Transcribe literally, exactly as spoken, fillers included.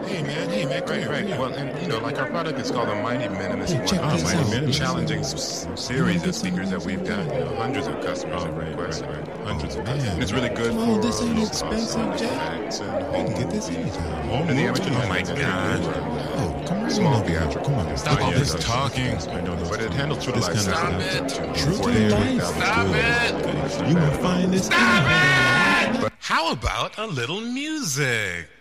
Hey man, hey man, Right, right. Well, and you know, like our product is called the Mighty Minimus Hey, check One. this Mighty out. Minimus. Challenging s- series of speakers that we've got. You know, hundreds of customers have requested. Hundreds of customers. And it's really good Come on, for this ain't low expensive, cost Jack. effects and I home can get this movies. anytime. And the amateur Oh my God. Oh, come on. Small over here. theatrical. Come on. Stop all Yeah, this that's- talking. I know those. But it handles true to This life kind of sound. stuff. to True to forty-eight life. thousand Stop good. it. You will find this. How about a little music?